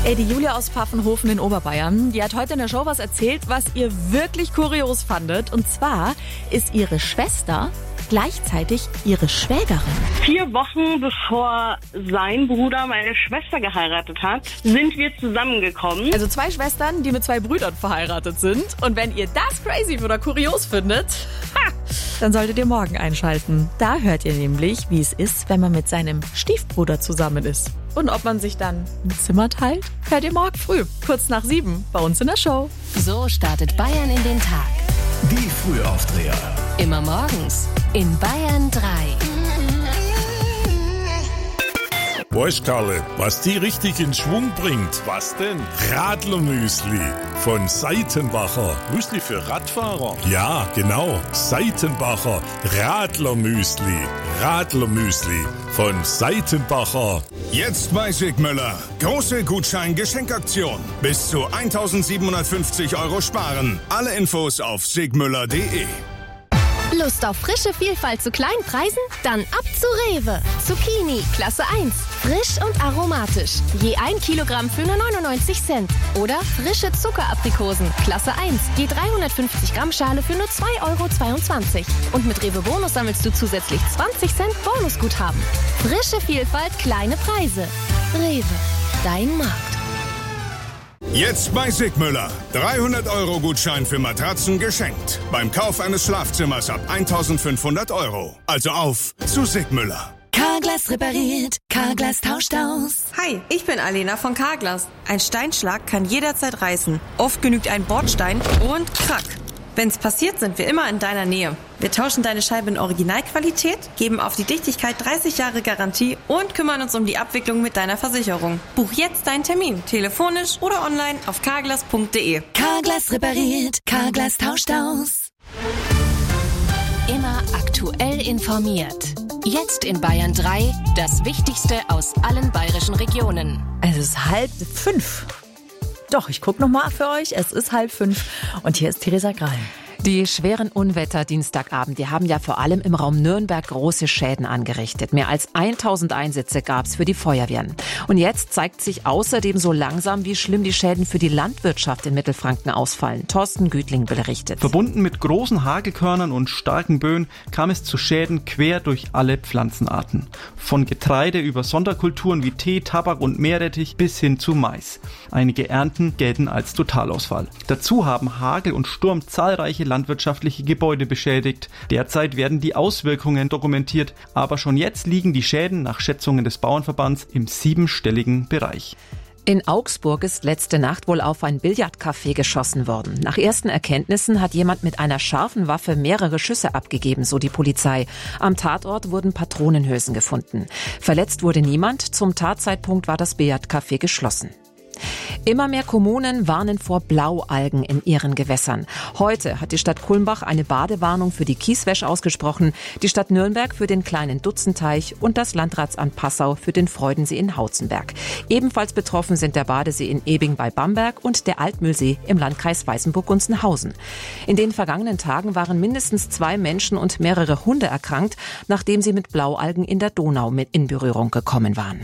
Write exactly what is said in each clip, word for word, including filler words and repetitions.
Ey, die Julia aus Pfaffenhofen in Oberbayern, die hat heute in der Show was erzählt, was ihr wirklich kurios fandet. Und zwar ist ihre Schwester gleichzeitig ihre Schwägerin. Vier Wochen bevor sein Bruder meine Schwester geheiratet hat, sind wir zusammengekommen. Also zwei Schwestern, die mit zwei Brüdern verheiratet sind. Und wenn ihr das crazy oder kurios findet, ha, dann solltet ihr morgen einschalten. Da hört ihr nämlich, wie es ist, wenn man mit seinem Stiefbruder zusammen ist. Und ob man sich dann ein Zimmer teilt, hört ihr morgen früh, kurz nach sieben, bei uns in der Show. So startet Bayern in den Tag. Die Frühaufdreher. Immer morgens in Bayern drei. Weißt Karle, was die richtig in Schwung bringt? Was denn? Radlermüsli von Seitenbacher. Müsli für Radfahrer? Ja, genau. Seitenbacher Radlermüsli. Radlermüsli von Seitenbacher. Jetzt bei Sigmüller. Große Gutschein-Geschenkaktion. Bis zu eintausendsiebenhundertfünfzig Euro sparen. Alle Infos auf sigmüller punkt de. Lust auf frische Vielfalt zu kleinen Preisen? Dann ab zu Rewe. Zucchini, Klasse eins. Frisch und aromatisch. Je ein Kilogramm für nur neunundneunzig Cent. Oder frische Zuckeraprikosen, Klasse eins. Je dreihundertfünfzig Gramm Schale für nur zwei Euro zweiundzwanzig. Und mit Rewe Bonus sammelst du zusätzlich zwanzig Cent Bonusguthaben. Frische Vielfalt, kleine Preise. Rewe, dein Markt. Jetzt bei Sigmüller. dreihundert Euro Gutschein für Matratzen geschenkt. Beim Kauf eines Schlafzimmers ab eintausendfünfhundert Euro. Also auf zu Sigmüller. Carglass repariert, Carglass tauscht aus. Hi, ich bin Alena von Carglass. Ein Steinschlag kann jederzeit reißen. Oft genügt ein Bordstein und krack. Wenn's passiert, sind wir immer in deiner Nähe. Wir tauschen deine Scheibe in Originalqualität, geben auf die Dichtigkeit dreißig Jahre Garantie und kümmern uns um die Abwicklung mit deiner Versicherung. Buch jetzt deinen Termin, telefonisch oder online auf carglass punkt de. Carglass repariert, Carglass tauscht aus. Immer aktuell informiert. Jetzt in Bayern drei, das Wichtigste aus allen bayerischen Regionen. Es ist halb fünf. Doch, ich gucke nochmal für euch. Es ist halb fünf und hier ist Theresa Greil. Die schweren Unwetter Dienstagabend, die haben ja vor allem im Raum Nürnberg große Schäden angerichtet. Mehr als tausend Einsätze gab es für die Feuerwehren. Und jetzt zeigt sich außerdem so langsam, wie schlimm die Schäden für die Landwirtschaft in Mittelfranken ausfallen. Thorsten Gütling berichtet. Verbunden mit großen Hagelkörnern und starken Böen kam es zu Schäden quer durch alle Pflanzenarten. Von Getreide über Sonderkulturen wie Tee, Tabak und Meerrettich bis hin zu Mais. Einige Ernten gelten als Totalausfall. Dazu haben Hagel und Sturm zahlreiche landwirtschaftliche Gebäude beschädigt. Derzeit werden die Auswirkungen dokumentiert, aber schon jetzt liegen die Schäden nach Schätzungen des Bauernverbands im siebenstelligen Bereich. In Augsburg ist letzte Nacht wohl auf ein Billardcafé geschossen worden. Nach ersten Erkenntnissen hat jemand mit einer scharfen Waffe mehrere Schüsse abgegeben, so die Polizei. Am Tatort wurden Patronenhülsen gefunden. Verletzt wurde niemand. Zum Tatzeitpunkt war das Billardcafé geschlossen. Immer mehr Kommunen warnen vor Blaualgen in ihren Gewässern. Heute hat die Stadt Kulmbach eine Badewarnung für die Kieswäsch ausgesprochen, die Stadt Nürnberg für den kleinen Dutzenteich und das Landratsamt Passau für den Freudensee in Hauzenberg. Ebenfalls betroffen sind der Badesee in Ebing bei Bamberg und der Altmühlsee im Landkreis Weißenburg-Gunzenhausen. In den vergangenen Tagen waren mindestens zwei Menschen und mehrere Hunde erkrankt, nachdem sie mit Blaualgen in der Donau mit in Berührung gekommen waren.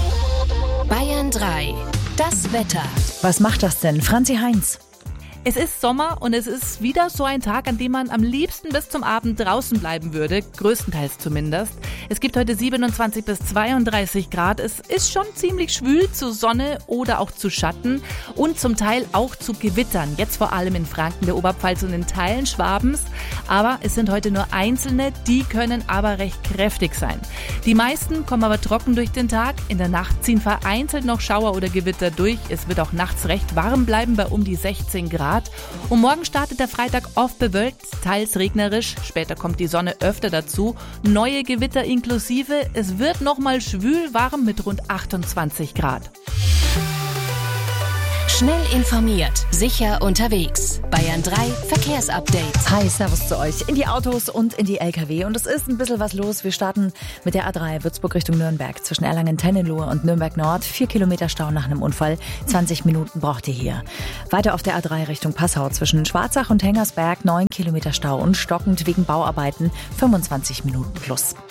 Bayern drei. Das Wetter. Was macht das denn? Franzi Heinz. Es ist Sommer und es ist wieder so ein Tag, an dem man am liebsten bis zum Abend draußen bleiben würde, größtenteils zumindest. Es gibt heute siebenundzwanzig bis zweiunddreißig Grad. Es ist schon ziemlich schwül zu Sonne oder auch zu Schatten und zum Teil auch zu Gewittern. Jetzt vor allem in Franken, der Oberpfalz und in Teilen Schwabens. Aber es sind heute nur einzelne, die können aber recht kräftig sein. Die meisten kommen aber trocken durch den Tag. In der Nacht ziehen vereinzelt noch Schauer oder Gewitter durch. Es wird auch nachts recht warm bleiben bei um die sechzehn Grad. Und morgen startet der Freitag oft bewölkt, teils regnerisch. Später kommt die Sonne öfter dazu. Neue Gewitter inklusive. Es wird nochmal schwül warm mit rund achtundzwanzig Grad. Schnell informiert, sicher unterwegs. Bayern drei Verkehrsupdate. Hi, servus zu euch. In die Autos und in die L K W. Und es ist ein bisschen was los. Wir starten mit der A drei Würzburg Richtung Nürnberg. Zwischen Erlangen-Tennenlohe und Nürnberg Nord. Vier Kilometer Stau nach einem Unfall. zwanzig Minuten braucht ihr hier. Weiter auf der A drei Richtung Passau. Zwischen Schwarzach und Hengersberg. neun Kilometer Stau und stockend wegen Bauarbeiten. fünfundzwanzig Minuten plus.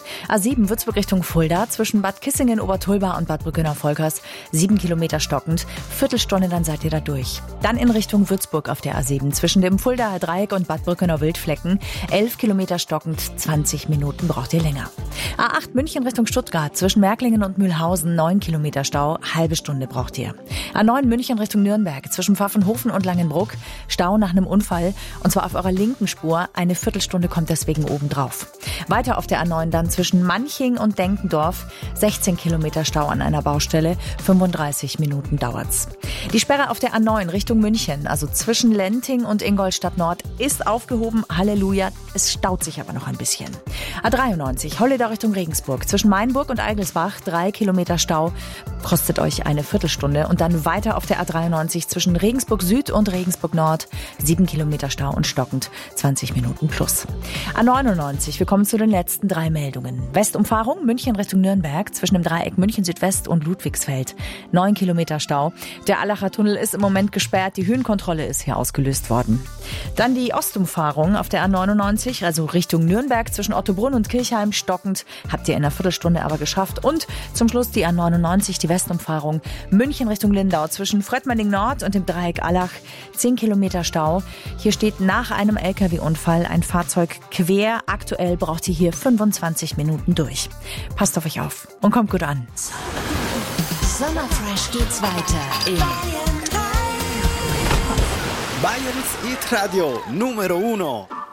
A sieben Würzburg Richtung Fulda zwischen Bad Kissingen-Obertulba und Bad Brückener-Volkers. Sieben Kilometer stockend. Viertelstunde, dann seid ihr da durch. Dann in Richtung Würzburg auf der A sieben zwischen dem Fuldaer Dreieck und Bad Brückener Wildflecken. Elf Kilometer stockend. zwanzig Minuten braucht ihr länger. A acht München Richtung Stuttgart zwischen Märklingen und Mühlhausen. neun Kilometer Stau. Halbe Stunde braucht ihr. A neun München Richtung Nürnberg zwischen Pfaffenhofen und Langenbruck. Stau nach einem Unfall. Und zwar auf eurer linken Spur. Eine Viertelstunde kommt deswegen obendrauf. Weiter auf der A neun dann zwischen Manching und Denkendorf. sechzehn Kilometer Stau an einer Baustelle. fünfunddreißig Minuten dauert's. Die Sperre auf der A neun Richtung München, also zwischen Lenting und Ingolstadt Nord, ist aufgehoben. Halleluja. Es staut sich aber noch ein bisschen. A dreiundneunzig Holleder Richtung Regensburg. Zwischen Mainburg und Eigelsbach. Drei Kilometer Stau. Kostet euch eine Viertelstunde. Und dann weiter auf der A dreiundneunzig zwischen Regensburg Süd und Regensburg Nord. Sieben Kilometer Stau und stockend. zwanzig Minuten plus. A neunundneunzig. Wir kommen zu den letzten drei Meldungen. Westumfahrung München Richtung Nürnberg zwischen dem Dreieck München Südwest und Ludwigsfeld. Neun Kilometer Stau. Der Allacher Tunnel ist im Moment gesperrt. Die Höhenkontrolle ist hier ausgelöst worden. Dann die Ostumfahrung auf der A neunundneunzig, also Richtung Nürnberg zwischen Ottobrunn und Kirchheim stockend. Habt ihr in einer Viertelstunde aber geschafft. Und zum Schluss die A neunundneunzig, die Westumfahrung München Richtung Lindau zwischen Fröttmanning Nord und dem Dreieck Allach. Zehn Kilometer Stau. Hier steht nach einem L K W-Unfall ein Fahrzeug quer. Aktuell braucht ihr hier fünfundzwanzig Minuten durch. Passt auf euch auf und kommt gut an. Sommerfresh geht's weiter in Bayerns Hit Radio Numero Uno.